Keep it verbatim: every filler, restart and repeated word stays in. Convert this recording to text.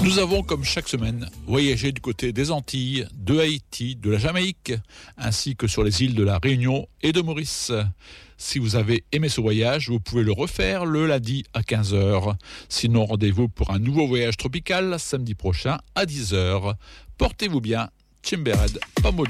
Nous avons, comme chaque semaine, voyagé du côté des Antilles, de Haïti, de la Jamaïque, ainsi que sur les îles de la Réunion et de Maurice. Si vous avez aimé ce voyage, vous pouvez le refaire le lundi à quinze heures. Sinon, rendez-vous pour un nouveau voyage tropical samedi prochain à dix heures. Portez-vous bien, Chimbered Pamoli.